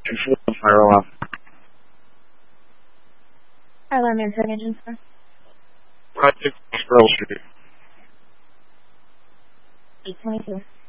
Fire alarm. Fire alarm and turn engine, sir. Right, 6 Earl Street. 822.